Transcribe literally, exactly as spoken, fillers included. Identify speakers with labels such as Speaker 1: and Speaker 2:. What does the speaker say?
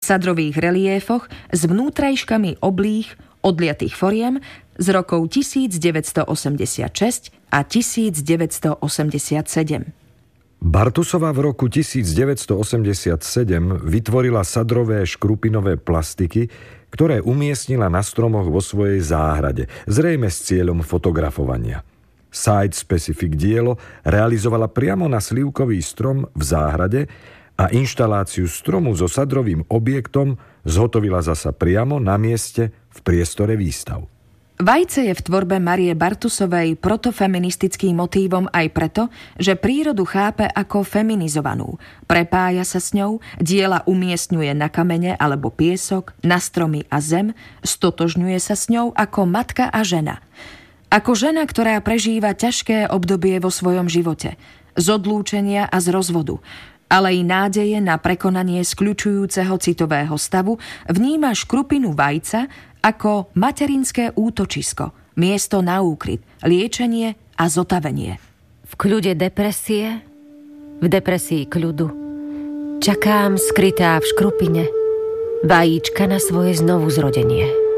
Speaker 1: sadrových reliéfoch s vnútrajškami oblých, odliatých foriem z rokov tisícdeväťstoosemdesiatšesť a tisícdeväťstoosemdesiatsedem.
Speaker 2: Bartusová v roku tisícdeväťstoosemdesiatsedem vytvorila sadrové škrupinové plastiky, ktoré umiestnila na stromoch vo svojej záhrade, zrejme s cieľom fotografovania. Site-specific dielo realizovala priamo na slivkový strom v záhrade a inštaláciu stromu so sadrovým objektom zhotovila zasa priamo na mieste v priestore výstav.
Speaker 1: Vajce je v tvorbe Márie Bartusovej protofeministickým motívom aj preto, že prírodu chápe ako feminizovanú. Prepája sa s ňou, diela umiestňuje na kamene alebo piesok, na stromy a zem, stotožňuje sa s ňou ako matka a žena. Ako žena, ktorá prežíva ťažké obdobie vo svojom živote, z odlúčenia a z rozvodu, ale i nádeje na prekonanie skľučujúceho citového stavu, vníma škrupinu vajca ako materinské útočisko, miesto na úkryt, liečenie a zotavenie.
Speaker 3: V kľude depresie, v depresii kľudu, čakám skrytá v škrupine vajíčka na svoje znovuzrodenie.